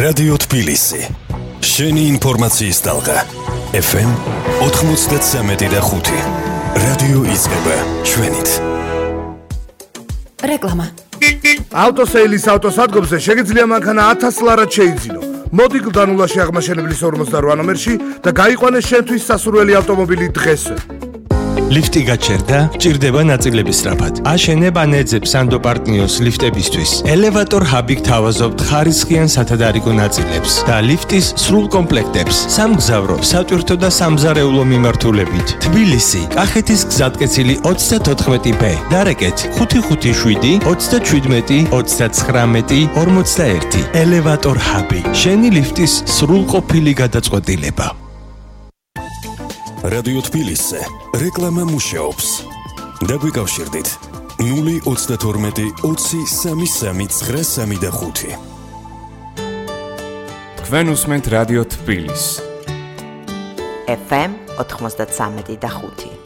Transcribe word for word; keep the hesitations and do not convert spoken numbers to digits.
რადიო თბილისი. შენი ინფორმაციის ტალღა. ეფ ემ ოცდასამი და ხუთი. რადიო იწყება ჩვენით. რეკლამა. ავტოსეილის ავტოსადგომზე შეგიძლია მანქანა ათას ლარად შეიძინო. მოდი გლდანულაში აღმაშენებლის ორმოცდარვა ნომერში და გაიყვანე შენთვის სასურველი ავტომობილი დღესვე. ლიფტი გაჩერდა, ჭირდება ნაწილების სწრაფად. აშენებ ან ეძებ სანდო პარტნიოს ლიფტებისთვის. ელევატორ ჰაბი გთავაზობთ ხარისხიან სათადარიგო ნაწილებს და ლიფტის სრულ კომპლექტებს. სამგზავრო, სატვირთო და სამზარეულო მიმართულებით. თბილისი, კახეთის გზატკეცილი ოცდათოთხმეტი ბ. დარეკეთ ხუთი ხუთი შვიდი ოცდაჩვიდმეტი ოცდაცხრამეტი ორმოცდაერთი. ელევატორ ჰაბი. შენი ლიფტის სრულყოფილი გადაწყვეტილება. რადიო თბილისზე რეკლამა მუშაობს. დაგვიკავშირდით ნული ოცდათორმეტი ოცი სამი სამი ცხრა სამი და ხუთი. თქვენ უსმენთ რადიო თბილისს. ეფ ემ ოცდასამი და ხუთი.